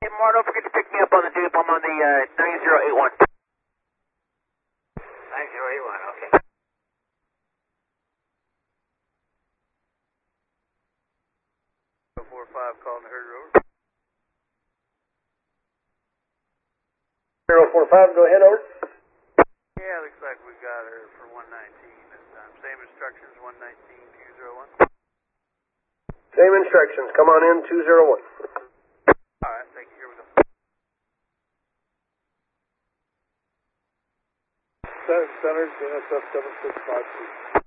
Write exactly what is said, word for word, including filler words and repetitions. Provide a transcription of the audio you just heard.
Hey, Mar, don't forget to pick me up on the Duke. I'm on the uh, nine zero eight one. nine zero eight one, okay. four five calling the herd over. zero four five, go ahead, over. Yeah, looks like we got her for one nineteen this time. Same instructions, one nineteen, two zero one. Same instructions, come on in, two zero one. Alright, thank you, here we go. Seven centers, N S F seven six five two.